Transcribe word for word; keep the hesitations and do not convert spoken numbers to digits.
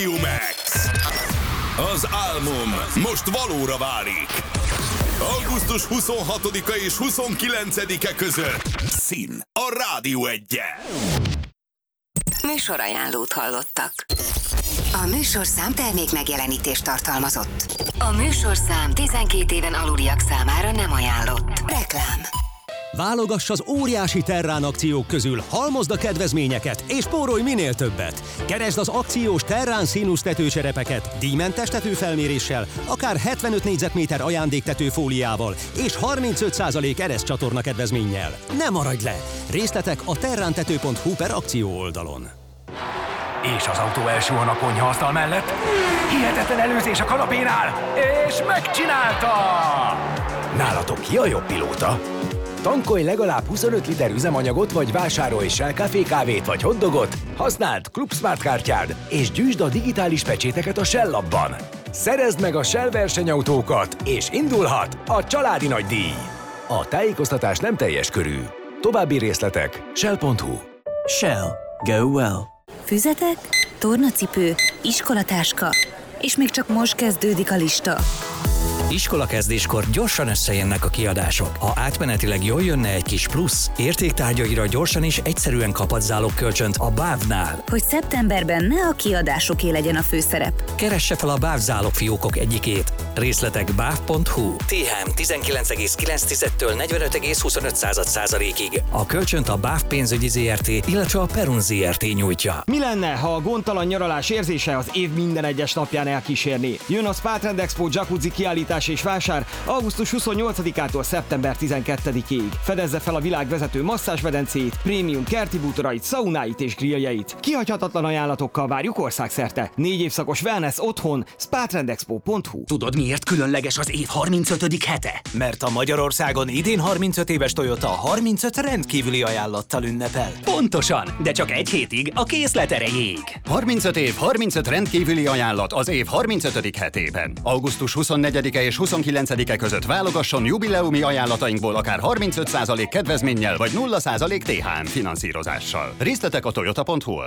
Max. Az álmom most valóra válik. augusztus huszonhatodika és huszonkilencedike között Szín a Rádió Egyen. Műsorajánlót hallottak. A műsorszám termék megjelenítést tartalmazott. A műsorszám tizenkét éven aluliak számára nem ajánlott. Reklám. Válogass az óriási Terrán akciók közül, halmozd a kedvezményeket és spórolj minél többet. Keresd az akciós Terrán színusz tetőcserepeket díjmentes tetőfelméréssel, akár hetvenöt négyzetméter ajándéktetőfóliával és harmincöt százalék ereszcsatorna kedvezménnyel. Ne maradj le! Részletek a terrántető pont hu per akció oldalon. És az autó elsuhan a konyhaasztal mellett. Hihetetlen előzés a kanapénál, és megcsinálta! Nálatok ki a jobb pilóta? Tankolj legalább huszonöt liter üzemanyagot, vagy vásárolj Shell Café kávét vagy hotdogot, használd Club Smart kártyád, és gyűjtsd a digitális pecséteket a Shell appban. Szerezd meg a Shell versenyautókat, és indulhat a családi nagydíj. A tájékoztatás nem teljes körű. További részletek shell pont hu. Shell. Go well. Füzetek, tornacipő, iskolatáska, és még csak most kezdődik a lista. Iskolakezdéskor gyorsan összejönnek a kiadások. Ha átmenetileg jól jönne egy kis plusz, értéktárgyaira gyorsan és egyszerűen kaphatsz zálogkölcsönt a bávnál. Hogy szeptemberben ne a kiadásoké legyen a főszerep. Keresse fel a báv zálogfiókok egyikét. Részletek báv pont hu. té há em tizenkilenc egész kilenc-től negyvenöt egész huszonöt százalékig. A kölcsönt a Báv pénzügyi zé er té, illetve a Perun zé er té nyújtja. Mi lenne, ha a gondtalan nyaralás érzése az év minden egyes napján elkísérni? Jön a Spa Trend Expo jacuzzi kiállítás és vásár augusztus huszonnyolcadikától szeptember tizenkettedikéig. Fedezze fel a világ vezető masszázsmedencéit, prémium kerti bútorait, szaunáit és grilljeit. Kihagyhatatlan ajánlatokkal várjuk országszerte. Négy évszakos wellness otthon, spa trend expo pont hu. Tudod, miért különleges az év harmincötödik hete? Mert a Magyarországon idén harmincöt éves Toyota harmincöt rendkívüli ajánlattal ünnepel. Pontosan, de csak egy hétig a készlet erejéig. harmincöt év, harmincöt rendkívüli ajánlat az év harmincötödik hetében. augusztus huszonnegyedike és huszonkilencedike között válogasson jubileumi ajánlatainkból akár harmincöt százalék kedvezménnyel vagy nulla százalék té há em finanszírozással. Részletek a toyota pont hu.